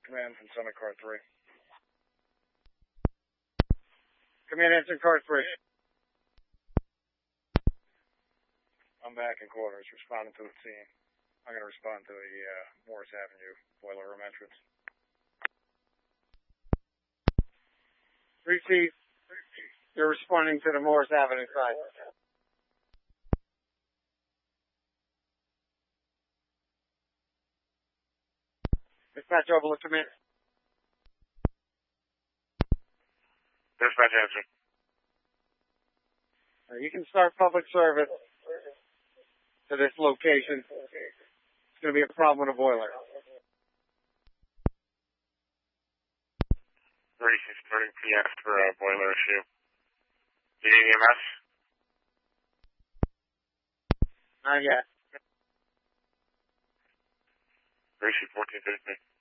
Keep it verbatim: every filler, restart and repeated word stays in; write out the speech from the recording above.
command from Summit Car three. Command answering Car three. I'm back in quarters, responding to the scene. I'm going to respond to the uh, Morris Avenue boiler room entrance. Receive. You're responding to the Morris Avenue side. Dispatch overlook command. Dispatch answer. Uh, you can start public service to this location. It's going to be a problem with a boiler. thirty-six thirty P M for a boiler issue. Do you need E M S? Not yet. thirty-six fourteen thirty-three.